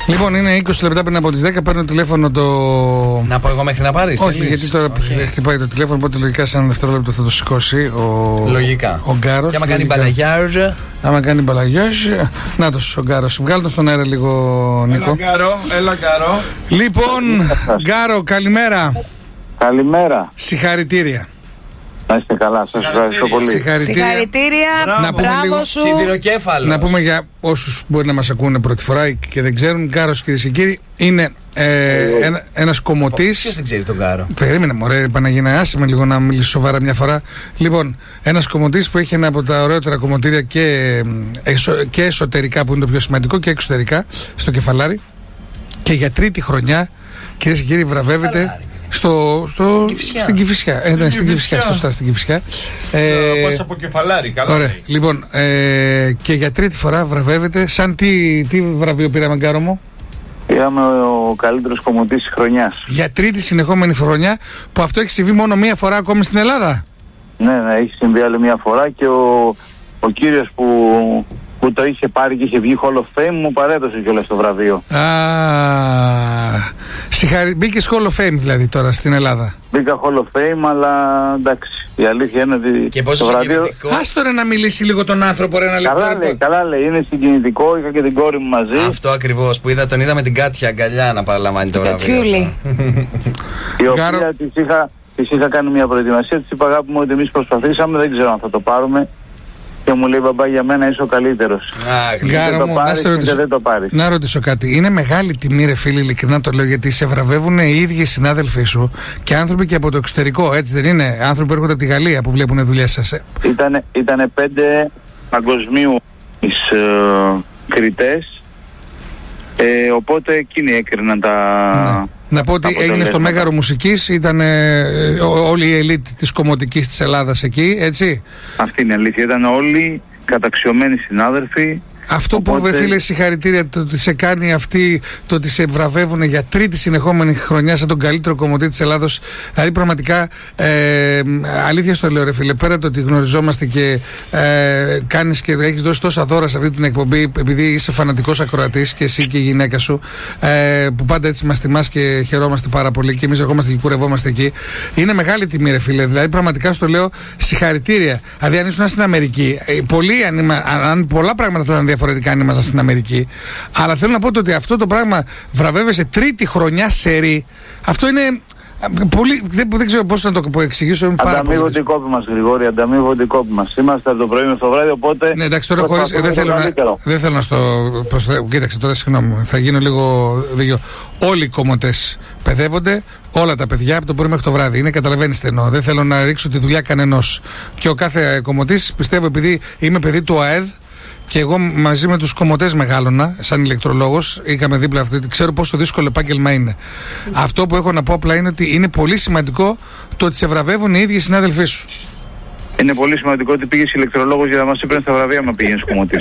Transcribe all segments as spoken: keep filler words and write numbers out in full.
Λοιπόν, είναι είκοσι λεπτά πριν από τις δέκα. Παίρνω τηλέφωνο το. Να πω εγώ μέχρι να πάρεις? Όχι, γιατί τώρα okay. χτυπάει το τηλέφωνο. Οπότε λογικά σε ένα δευτερόλεπτο θα το σηκώσει ο. Λογικά. Ο Γκάρος. Και άμα κάνει μπαλαγιάζ. Άμα κάνει μπαλαγιάζ. Νάτος ο Γκάρος. Βγάλω τον στον αέρα λίγο, Νίκο. Έλα Γκάρο, έλα Γκάρο. Λοιπόν, Γκάρο, καλημέρα. Καλημέρα. Συγχαρητήρια. Να είστε καλά, σας ευχαριστώ πολύ. Συγχαρητήρια. Συγχαρητήρια. Να πούμε μπράβο λίγο σου. Σιδηροκέφαλος. Να πούμε για όσους μπορεί να μας ακούνε πρώτη φορά και δεν ξέρουν, Γκάρος, κυρίες και κύριοι, είναι ε, ένα, ένας κομμωτής. Ποιος δεν ξέρει τον Γκάρο? Περίμενε, μωρέ, Παναγίνα, άσε με λίγο να μιλήσω σοβαρά μια φορά. Λοιπόν, ένας κομμωτής που έχει ένα από τα ωραιότερα κομμωτήρια και, εσω, και εσωτερικά, που είναι το πιο σημαντικό, και εξωτερικά στο Κεφαλάρι. Και για τρίτη χρονιά, κυρίες και κύριοι, βραβεύεται. Κεφαλάρι. Στο, στο, Κηφισιά. Στην Κηφισιά. Ε, ναι, στην Κηφισιά. Σωστά, στην Κηφισιά. Ε, Πώς από Κεφαλάρι, καλά. Ωραία. Λοιπόν, ε, και για τρίτη φορά βραβεύεται. Σαν τι, τι βραβείο πήραμε, Γκάρο μου? Πήραμε ο καλύτερος κομμωτής της χρονιάς. Για τρίτη συνεχόμενη χρονιά, που αυτό έχει συμβεί μόνο μία φορά ακόμη στην Ελλάδα. Ναι, ναι, έχει συμβεί άλλη μία φορά και ο, ο κύριος που, που το είχε πάρει και είχε βγει Hall of Fame μου παρέδωσε κιόλας το βραβείο. Α, συγχαρη... Μπήκες Hall of Fame δηλαδή τώρα στην Ελλάδα? Μπήκα Hall of Fame, αλλά εντάξει, η αλήθεια είναι ότι και πόσο το βραβείο... Ας τώρα να μιλήσει λίγο τον άνθρωπο, ρε, ένα λεπτό. Καλά λέει, καλά λέει, είναι συγκινητικό, είχα και την κόρη μου μαζί. Αυτό ακριβώς που είδα, τον είδα με την Κάτια αγκαλιά να παραλαμβάνει το βραβείο. Η οποία της είχα, της είχα κάνει μια προετοιμασία, της είπα αγάπη μου ότι εμείς προσπαθήσαμε, δεν ξέρω αν θα το πάρουμε. Και μου λέει μπαμπά, για μένα είσαι ο καλύτερος. Γκάρο μου, να, σε ρωτήσω, δεν το πάρεις. να ρωτήσω κάτι. Είναι μεγάλη τιμή, ρε φίλε, ειλικρινά το λέω, γιατί σε βραβεύουν οι ίδιοι συνάδελφοί σου και άνθρωποι και από το εξωτερικό, έτσι δεν είναι? Άνθρωποι που έρχονται από τη Γαλλία που βλέπουν δουλειές σας. Ήτανε, ήτανε πέντε παγκοσμίου τις ε, κριτές, ε, οπότε εκείνοι έκριναν τα... Ναι. Να πω ότι έγινε στο Μέγαρο Μουσικής, ήταν ε, όλη η ελίτ της κομμωτικής της Ελλάδας εκεί, έτσι. Αυτή είναι η αλήθεια, ήταν όλοι καταξιωμένοι συνάδελφοι. Αυτό οπότε... που βρε φίλε, συγχαρητήρια, το ότι σε κάνει αυτή, το ότι σε βραβεύουν για τρίτη συνεχόμενη χρονιά σαν τον καλύτερο κομμωτή της Ελλάδος. Δηλαδή πραγματικά ε, αλήθεια στο λέω, ρε φίλε, πέρα το ότι γνωριζόμαστε και ε, κάνεις και έχεις δώσει τόσα δώρα σε αυτή την εκπομπή, επειδή είσαι φανατικός ακροατής και εσύ και η γυναίκα σου, ε, που πάντα έτσι μας τιμάς και χαιρόμαστε πάρα πολύ και εμείς ερχόμαστε και κουρευόμαστε εκεί. Είναι μεγάλη τιμή, ρε φίλε. Δηλαδή πραγματικά στο λέω συγχαρητήρια. Δηλαδή αν ήσουν στην Αμερική, ε, πολλοί, αν, αν πολλά πράγματα θα ήταν διαφορετικά αν ήμασταν στην Αμερική. Αλλά θέλω να πω ότι αυτό το πράγμα βραβεύεσαι τρίτη χρονιά σερί. Αυτό είναι πολύ. Δεν, δεν ξέρω πώς να το εξηγήσω. Ανταμείβονται οι κόποι μας, Γρηγόρη, ανταμείβονται οι κόποι μας. Είμαστε από το πρωί μέχρι το βράδυ, οπότε. Ναι, εντάξει, τώρα χωρίς. Δεν θέλω, να, δεν θέλω να στο. Προσθέ... Κοίταξε τώρα, συγγνώμη, θα γίνω λίγο δίκιο. Όλοι οι κομμωτές παιδεύονται, όλα τα παιδιά από το πρωί μέχρι το βράδυ. Είναι, καταλαβαίνεις τι εννοώ. Δεν θέλω να ρίξω τη δουλειά κανενός. Και ο κάθε κομμωτής, πιστεύω, επειδή είμαι παιδί του ΑΕΔ. Και εγώ μαζί με τους κομμωτές μεγάλωνα, σαν ηλεκτρολόγος, είχαμε δίπλα αυτό, ξέρω πόσο δύσκολο επάγγελμα είναι. Mm. Αυτό που έχω να πω απλά είναι ότι είναι πολύ σημαντικό το ότι σε βραβεύουν οι ίδιοι συνάδελφοί σου. Είναι πολύ σημαντικό ότι πήγες ηλεκτρολόγος για να μας έπαιρνε στα βραβεία μα πήγαινες κομμωτής.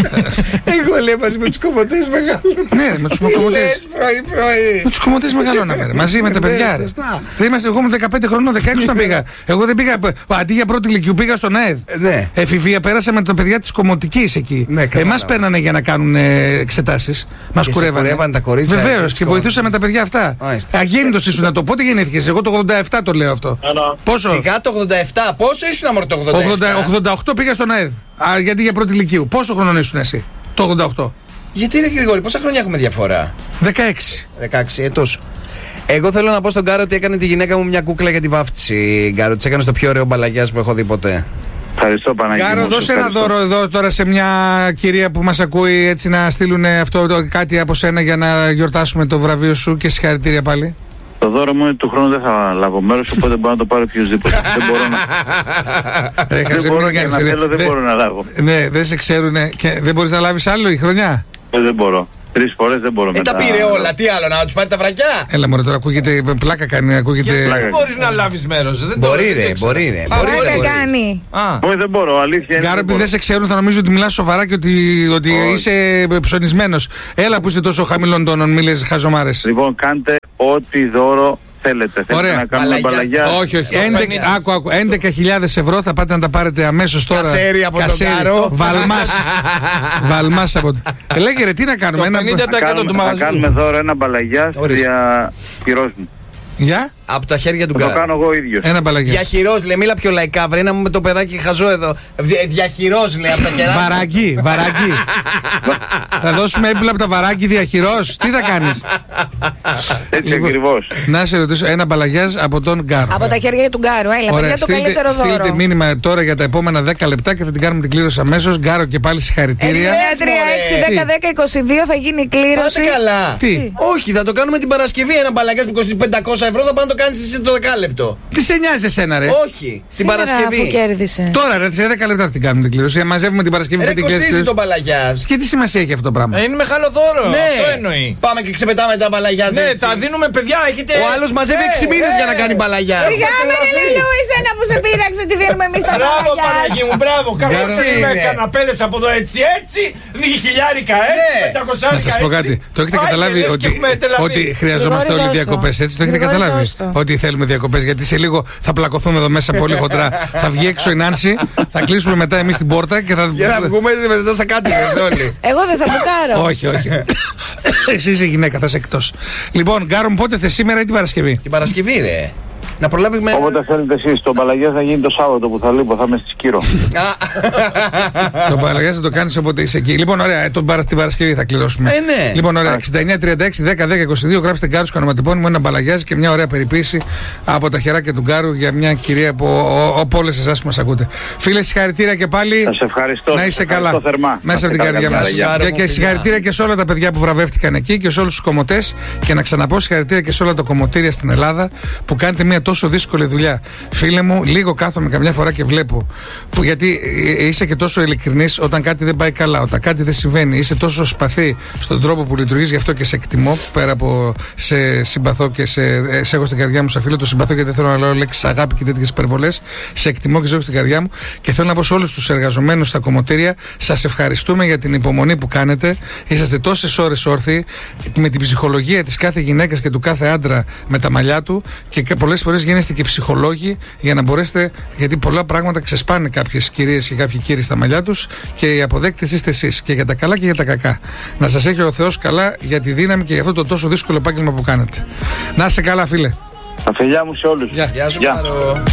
Εγώ λέω μαζί με τους κομμωτές μεγαλώναμε. Ναι, με τους κομμωτές. Με τους κομμωτές μεγαλώναμε. Μαζί με τα παιδιά. Δεν είμαστε, εγώ με δεκαπέντε χρονών, δεκαέξι όταν πήγα. Εγώ δεν πήγα, αντί για πρώτη ηλικίου πήγα στον ΑΕΔ. Εφηβεία πέρασα με τα παιδιά της κομμωτικής εκεί. Εμάς παίρνανε για να κάνουν εξετάσεις. Μας κουρεύανε τα κορίτσια. Βεβαίως και βοηθούσαμε τα παιδιά αυτά. Αγέννητος ήσουν να το πότε γεννήθηκες? Εγώ το ογδόντα επτά το λέω αυτό. Πόσο? Σιγά το ογδόντα επτά, πόσο ήσουν αμόρ? Το ογδόντα οκτώ πήγα στον ΑΕΔ. Α, γιατί για πρώτη ηλικίου. Πόσο χρονών ήσουν εσύ? Το ογδόντα οκτώ. Γιατί ρε Γρηγόρη, πόσα χρόνια έχουμε διαφορά? δεκαέξι. δεκαέξι έτος. Εγώ θέλω να πω στον Γκάρο ότι έκανε τη γυναίκα μου μια κούκλα για τη βάφτιση. Γκάρο, της έκανε το πιο ωραίο μπαλαγιάς που έχω δει ποτέ. Ευχαριστώ, Παναγία. Γκάρο, δώσε ένα δώρο εδώ τώρα σε μια κυρία που μας ακούει, έτσι να στείλουν αυτό το, κάτι από σένα για να γιορτάσουμε το βραβείο σου και συγχαρητήρια πάλι. Το δώρο μου είναι του χρόνου δεν θα λάβω μέρος, οπότε μπορώ να το πάρω οποιοδήποτε. Δεν μπορώ να. Δεν μπορώ και να θέλω, δεν μπορώ να λάβω. Ναι, δεν σε ξέρουνε και δεν μπορείς να λάβεις άλλο η χρονιά? Δεν μπορώ. Τρεις φορές δεν μπορώ. Ε, τα πήρε όλα. Τι άλλο, να τους πάρει τα βρακιά? Έλα μωρέ, τώρα ακούγεται, πλάκα κάνει, ακούγεται. Δεν μπορείς να λάβεις μέρος. Μπορεί ρε, μπορεί ρε. Πλάκα κάνει. Όχι, δεν μπορώ, αλήθεια. Γκάρο, επειδή δεν σε ξέρουν θα νομίζω ότι μιλάς σοβαρά και ότι είσαι ψωνισμένος. Έλα που είσαι τόσο χαμηλών τόνων, μη λες χαζομάρες. Λοιπόν, κάντε ό,τι δώρο θέλετε? Θέλετε Ωραία. να κάνουμε μπαλαγιά? Όχι, όχι. έντεκα, άκου, άκου, έντεκα χιλιάδες ευρώ θα πάτε να τα πάρετε αμέσως τώρα. Κασέρι από τον Κάρο. Βαλμάς. Βαλμάς από. Ε, λέγε ρε, τι να κάνουμε. Ένα... πενήντα τοις εκατό Θα του κάνουμε, θα μαγαζιού. κάνουμε δώρο ένα μπαλαγιά για χειρός μου. Για? Από τα χέρια του Θα το Γκάρο. κάνω εγώ ίδιος. Ένα μπαλαγιά. Διαχειρός, λέει, μίλα πιο λαϊκά, βρε, να μου με το παιδάκι χαζό εδώ. Δια- Διαχειρός, λέει, από τα κεράκια. Βαράκι, βαράκι. Θα δώσουμε έπιπλα από τα βαράκι διαχειρός. Τι θα κάνεις? Έτσι Λοιπόν, ακριβώς. να σε ρωτήσω, ένα μπαλαγιάζ από τον Γκάρο. Από τα χέρια του Γκάρου. Έλα, παιδιά, το στείλτε, καλύτερο δώρο. στείλτε μήνυμα τώρα για τα επόμενα δέκα λεπτά και θα την κάνουμε την κλήρωση αμέσως. Γκάρο και πάλι συγχαρητήρια. εννιά τρία έξι δέκα δέκα είκοσι δύο θα γίνει η κλήρωση. Πάτε καλά. Τι? Όχι, θα το κάνουμε την Παρασκευή. Ένα μπαλαγκάς που κοστίζει πεντακόσια ευρώ θα πάνε να το κάνεις εσύ το δεκάλεπτο. Τι σε νοιάζει εσένα, ρε? Όχι, την Σήμερα, Παρασκευή. αφού κέρδισε. Τώρα, ρε, σε δέκα λεπτά θα την κάνουμε την κλήρωση. Μαζεύουμε την Παρασκευή Ρε, και την κοστίζει κλήρωση. το μπαλαγιάς. Και τι σημασία έχει αυτό το πράγμα? Ε, είναι μεγάλο δώρο. Ναι, Αυτό εννοεί. πάμε και ξεπετάμε τα μπαλαγιάς. Ναι, έτσι. τα δίνουμε παιδιά. Έχετε... Ο άλλος μαζεύει Ε, έξι μήνες ε, για να κάνει μπαλαγιά. Σιγά με ρε Λελού, εσένα που σε πείραξε τη δίνουμε εμείς τα Μπράβο Παναγί μπαλαγιά. μου, μπράβο. Καλά Έτσι με είναι. καναπέδες από εδώ έτσι έτσι. Δύο χιλιάρικα Ναι. έτσι. πεντακόσια Να σας πω κάτι. Το έχετε Άιντε, καταλάβει λες και ότι, έχουμε Τελαβή. ότι χρειαζόμαστε Γρηγόρη, όλοι δώσ' το. διακοπές, έτσι? Το έχετε Γρηγόρη, καταλάβει? δώσ' το. Ότι θέλουμε διακοπές, γιατί σε λίγο θα πλακωθούμε εδώ μέσα πολύ χοντρά. Θα βγει έξω η Νάνση, θα κλείσουμε μετά εμείς την πόρτα και θα. Για να βγούμε μετά σαν κάτι όλοι. Εγώ δεν θα μπουκάρω. Όχι, όχι. Εσύ είσαι γυναίκα, θα είσαι εκτός. Λοιπόν, Γκάρο μου, πότε θε, σήμερα ή την Παρασκευή? Την Παρασκευή, ρε. Να προλάβει με. Όποτε θέλετε εσείς. Το μπαλαγιά θα γίνει το Σάββατο που θα λείπω. Θα είμαι στη Σκύρο. Τον Παραγιά θα το κάνει όποτε είσαι εκεί. Λοιπόν, ωραία, τον παρα, την Παρασκευή θα κληρώσουμε. Ε, ναι. Λοιπόν, ωραία, εξήντα εννιά τριάντα έξι δέκα δέκα είκοσι δύο, γράψτε Γκάρου και ονοματεπώνυμο, ένα μπαλαγιάζ και μια ωραία περιποίηση από τα χεράκια του Γκάρου για μια κυρία από, από όλες εσάς που μας ακούτε. Φίλε, συγχαρητήρια και πάλι. Σας ευχαριστώ. Να είσαι Σας καλά. ευχαριστώ θερμά. Μέσα Να από την είστε καρδιά καλά, μας. παιδιά. Και, και συγχαρητήρια και σε όλα τα παιδιά που βραβεύτηκαν εκεί και σε όλους τους κομμωτές. Και να ξαναπώ συγχαρητήρια και σε όλα τα κομμωτήρια στην Ελλάδα που κάνετε μια τόσο δύσκολη δουλειά. Φίλε μου, λίγο κάθομαι καμιά φορά και βλέπω. Που, γιατί είσαι και τόσο ειλικρινής όταν κάτι δεν πάει καλά, όταν κάτι δεν συμβαίνει. Είσαι τόσο σπαθή στον τρόπο που λειτουργείς, γι' αυτό και σε εκτιμώ. Πέρα από σε συμπαθώ και σε, σε έχω στην καρδιά μου, σαν φίλο, το συμπαθώ γιατί δεν θέλω να λέω λέξεις αγάπη και τέτοιες υπερβολές. Σε εκτιμώ και σε έχω στην καρδιά μου. Και θέλω να πω σε όλους τους εργαζομένους στα κομμωτήρια, σας ευχαριστούμε για την υπομονή που κάνετε. Είσαστε τόσες ώρες όρθιοι, με την ψυχολογία της κάθε γυναίκας και του κάθε άντρα με τα μαλλιά του. Και πολλές φορές γίνεστε και ψυχολόγοι για να μπορέσετε, γιατί πολλά πράγματα ξεσπάνε κάποιες κυρίες και κάποιοι κύριοι στα μαλλιά τους και οι αποδέκτες είστε εσείς και για τα καλά και για τα κακά. Να σας έχει ο Θεός καλά για τη δύναμη και για αυτό το τόσο δύσκολο επάγγελμα που κάνετε. Να είστε καλά, φίλε. Τα φιλιά μου σε όλους. Γεια. Γεια σου, Γεια. Μάρο.